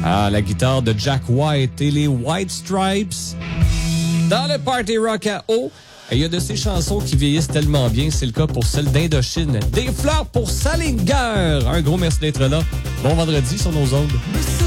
Ah, la guitare de Jack White et les White Stripes. Dans le Party Rock à eau, il y a de ces chansons qui vieillissent tellement bien. C'est le cas pour celle d'Indochine. Des fleurs pour Salinger. Un gros merci d'être là. Bon vendredi sur nos ondes.